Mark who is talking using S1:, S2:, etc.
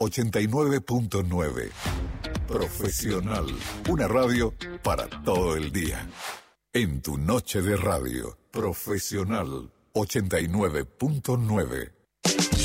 S1: 89.9. Profesional. Una radio para todo el día. En tu noche de radio. Profesional 89.9.